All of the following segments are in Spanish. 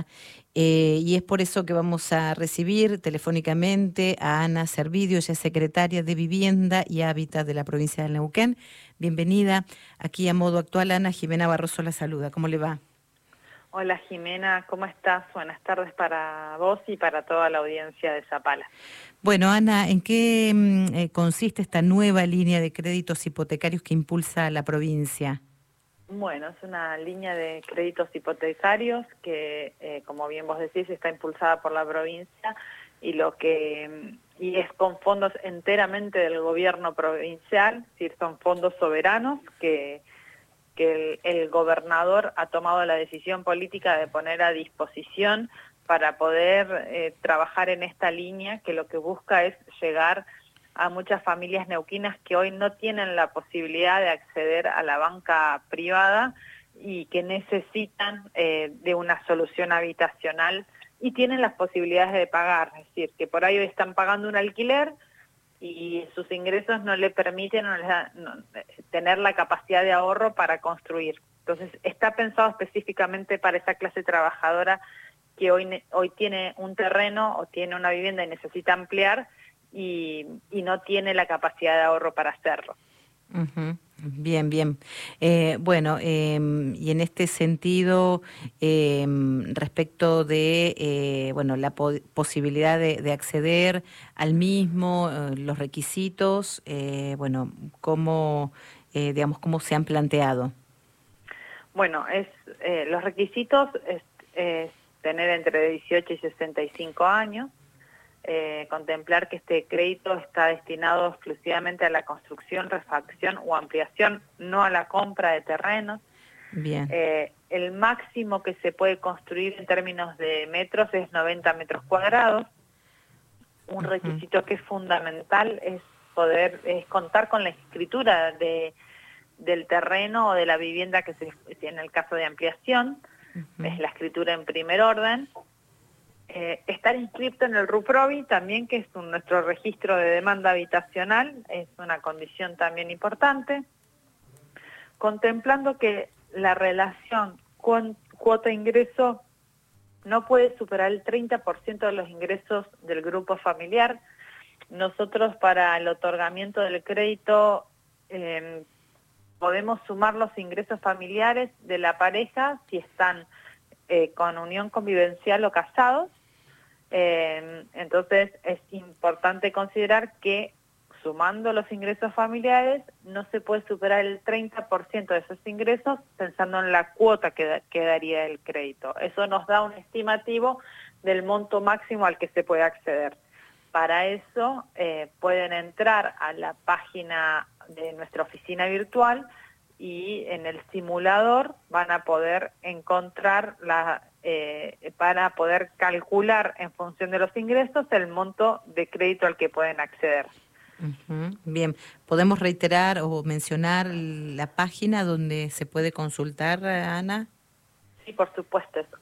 Vivienda, y es por eso que vamos a recibir telefónicamente a Ana Servidio, ella es secretaria de Vivienda y Hábitat de la provincia de Neuquén. Bienvenida aquí a Modo Actual. Ana, Jimena Barroso la saluda. ¿Cómo le va? Hola Jimena, ¿cómo estás? Buenas tardes para vos y para toda la audiencia de Zapala. Bueno, Ana, ¿en qué consiste esta nueva línea de créditos hipotecarios que impulsa la provincia? Bueno, es una línea de créditos hipotecarios que, como bien vos decís, está impulsada por la provincia y es con fondos enteramente del gobierno provincial, es decir, son fondos soberanos que el gobernador ha tomado la decisión política de poner a disposición para poder trabajar en esta línea que lo que busca es llegar a muchas familias neuquinas que hoy no tienen la posibilidad de acceder a la banca privada y que necesitan de una solución habitacional y tienen las posibilidades de pagar, es decir, que por ahí hoy están pagando un alquiler y sus ingresos no le permiten tener la capacidad de ahorro para construir. Entonces está pensado específicamente para esa clase trabajadora que hoy tiene un terreno o tiene una vivienda y necesita ampliar y no tiene la capacidad de ahorro para hacerlo. Uh-huh. Bien, bien. Bueno, y en este sentido, respecto de bueno, la posibilidad de acceder al mismo, los requisitos, bueno, ¿cómo, digamos, cómo se han planteado? Bueno, los requisitos es tener entre 18 y 65 años, contemplar que este crédito está destinado exclusivamente a la construcción, refacción o ampliación, no a la compra de terrenos. Bien. El máximo que se puede construir en términos de metros es 90 metros cuadrados. Un requisito que es fundamental es contar con la escritura del terreno o de la vivienda que en el caso de ampliación, es la escritura en primer orden. Estar inscrito en el RUPROVI también, que es nuestro registro de demanda habitacional, es una condición también importante. Contemplando que la relación con cuota-ingreso no puede superar el 30% de los ingresos del grupo familiar. Nosotros para el otorgamiento del crédito podemos sumar los ingresos familiares de la pareja si están con unión convivencial o casados. Entonces es importante considerar que sumando los ingresos familiares no se puede superar el 30% de esos ingresos pensando en la cuota que daría el crédito. Eso nos da un estimativo del monto máximo al que se puede acceder. Para eso pueden entrar a la página de nuestra oficina virtual y en el simulador van a poder encontrar para poder calcular en función de los ingresos el monto de crédito al que pueden acceder. Bien, ¿podemos reiterar o mencionar la página donde se puede consultar, Ana? Sí, por supuesto, es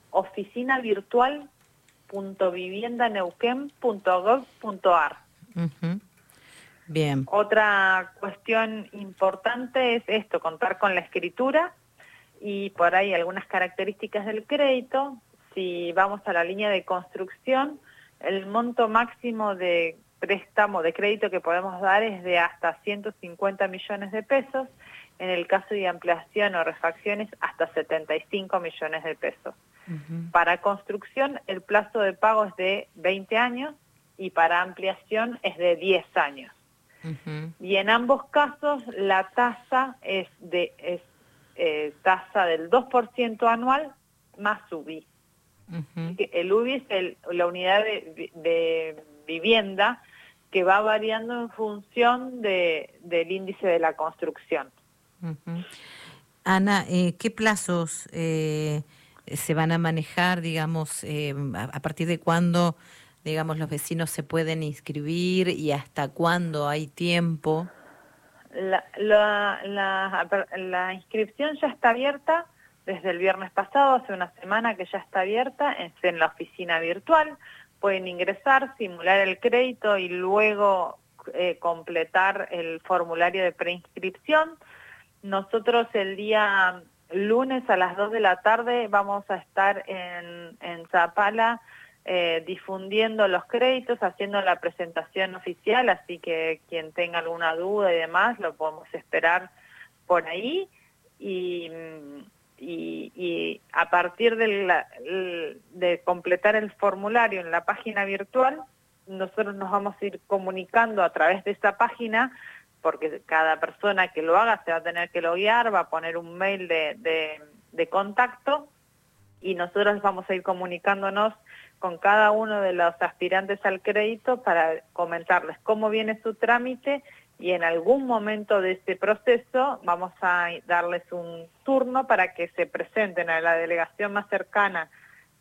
oficinavirtual.viviendaneuquén.gov.ar. Bien. Otra cuestión importante es esto, contar con la escritura y por ahí algunas características del crédito. Si vamos a la línea de construcción, el monto máximo de préstamo de crédito que podemos dar es de hasta 150 millones de pesos. En el caso de ampliación o refacciones, hasta 75 millones de pesos. Para construcción, el plazo de pago es de 20 años y para ampliación es de 10 años. Y en ambos casos, la tasa es tasa del 2% anual más UBI. El UBI es la unidad de vivienda que va variando en función del índice de la construcción. Ana, ¿qué plazos se van a manejar, digamos, a partir de cuándo, digamos, los vecinos se pueden inscribir y hasta cuándo hay tiempo? La inscripción ya está abierta desde el viernes pasado, hace una semana que ya está abierta, en la oficina virtual. Pueden ingresar, simular el crédito y luego completar el formulario de preinscripción. Nosotros el día lunes a las 2 de la tarde vamos a estar en Zapala difundiendo los créditos, haciendo la presentación oficial, así que quien tenga alguna duda y demás lo podemos esperar por ahí. Y a partir de completar el formulario en la página virtual, nosotros nos vamos a ir comunicando a través de esa página, porque cada persona que lo haga se va a tener que loguear, va a poner un mail de contacto, y nosotros vamos a ir comunicándonos con cada uno de los aspirantes al crédito para comentarles cómo viene su trámite, y en algún momento de este proceso vamos a darles un turno para que se presenten a la delegación más cercana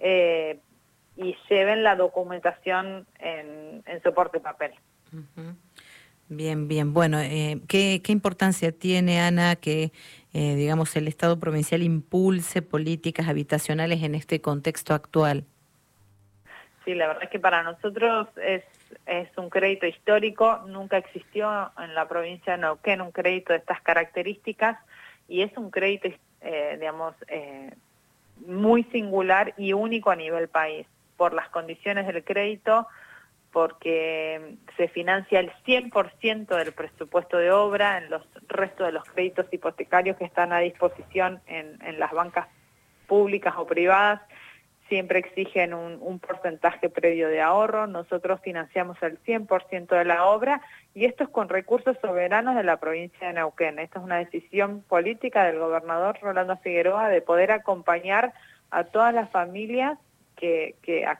y lleven la documentación en soporte papel. Uh-huh. Bien, bien. Bueno, ¿qué importancia tiene, Ana, que digamos el Estado provincial impulse políticas habitacionales en este contexto actual? Sí, la verdad es que para nosotros es un crédito histórico. Nunca existió en la provincia de Neuquén un crédito de estas características, y es un crédito, digamos, muy singular y único a nivel país, por las condiciones del crédito, porque se financia el 100% del presupuesto de obra. En los restos de los créditos hipotecarios que están a disposición en las bancas públicas o privadas siempre exigen un porcentaje previo de ahorro. Nosotros financiamos el 100% de la obra, y esto es con recursos soberanos de la provincia de Neuquén. Esta es una decisión política del gobernador Rolando Figueroa de poder acompañar a todas las familias que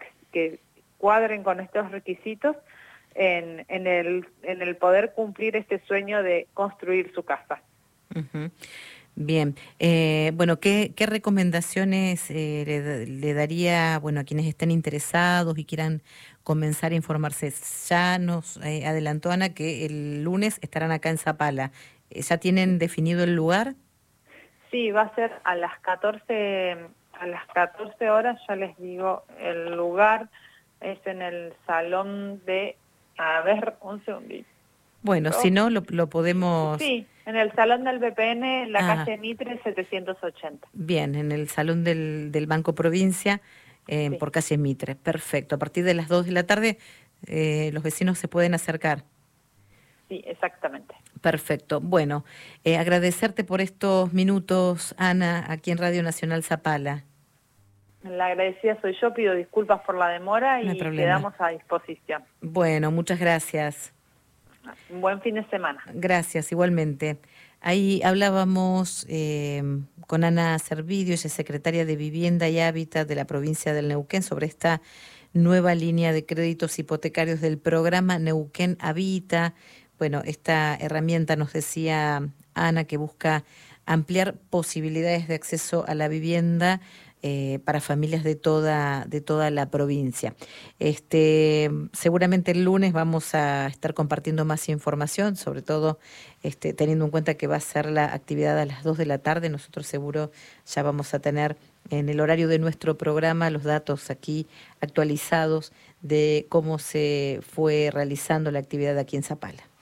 cuadren con estos requisitos en el poder cumplir este sueño de construir su casa. Uh-huh. Bien, bueno, ¿qué recomendaciones le daría, bueno, a quienes estén interesados y quieran comenzar a informarse? Ya nos adelantó Ana que el lunes estarán acá en Zapala. ¿Ya tienen definido el lugar? Sí, va a ser a las 14 horas, ya les digo, el lugar es en el salón de, a ver, un segundito. Bueno, si no, lo podemos... Sí, en el salón del BPN, en la calle Mitre 780. Bien, en el salón del Banco Provincia, sí, por calle Mitre. Perfecto. A partir de las 2 de la tarde, los vecinos se pueden acercar. Sí, exactamente. Perfecto. Bueno, agradecerte por estos minutos, Ana, aquí en Radio Nacional Zapala. La agradecida soy yo, pido disculpas por la demora y quedamos a disposición. Bueno, muchas gracias. Un buen fin de semana. Gracias, igualmente. Ahí hablábamos con Ana Servidio, ella es secretaria de Vivienda y Hábitat de la provincia del Neuquén, sobre esta nueva línea de créditos hipotecarios del programa Neuquén Habita. Bueno, esta herramienta, nos decía Ana, que busca ampliar posibilidades de acceso a la vivienda para familias de toda la provincia. Seguramente el lunes vamos a estar compartiendo más información, sobre todo teniendo en cuenta que va a ser la actividad a las 2 de la tarde. Nosotros seguro ya vamos a tener en el horario de nuestro programa los datos aquí actualizados de cómo se fue realizando la actividad aquí en Zapala.